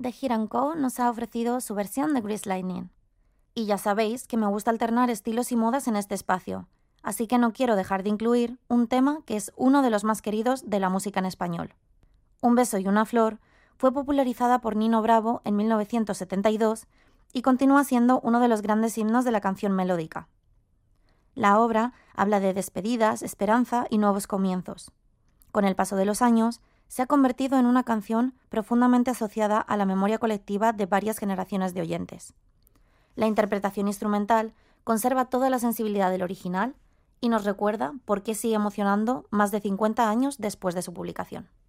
The Hit & Co nos ha ofrecido su versión de Grease Lightning. Y ya sabéis que me gusta alternar estilos y modas en este espacio, así que no quiero dejar de incluir un tema que es uno de los más queridos de la música en español. Un beso y una flor fue popularizada por Nino Bravo en 1972 y continúa siendo uno de los grandes himnos de la canción melódica. La obra habla de despedidas, esperanza y nuevos comienzos. Con el paso de los años, se ha convertido en una canción profundamente asociada a la memoria colectiva de varias generaciones de oyentes. La interpretación instrumental conserva toda la sensibilidad del original y nos recuerda por qué sigue emocionando más de 50 años después de su publicación.